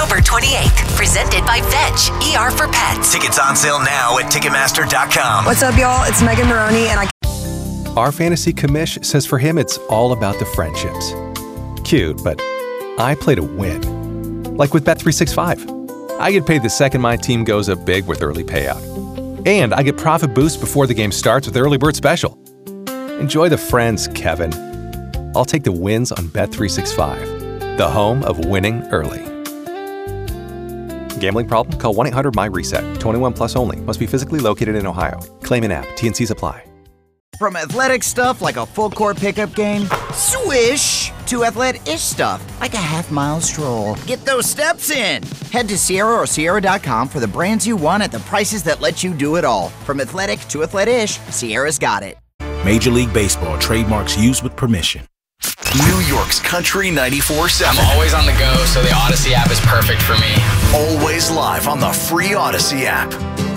October 28th. Presented by Vetch, ER for Pets. Tickets on sale now at Ticketmaster.com. What's up, y'all? It's Megan Maroney, and Our fantasy commish says for him it's all about the friendships. Cute, but I play to win. Like with Bet365. I get paid the second my team goes up big with early payout. And I get profit boost before the game starts with Early Bird Special. Enjoy the friends, Kevin. I'll take the wins on Bet365, the home of winning early. Gambling problem? Call 1-800-MY-RESET. 21 plus only. Must be physically located in Ohio. Claim in app. T&Cs apply. From athletic stuff like a full-court pickup game, swish, to athletic-ish stuff like a half-mile stroll. Get those steps in. Head to Sierra or Sierra.com for the brands you want at the prices that let you do it all. From athletic to athletic-ish, Sierra's got it. Major League Baseball trademarks used with permission. New York's Country 94.7. I'm always on the go, so the Odyssey app is perfect for me. Always live on the free Odyssey app.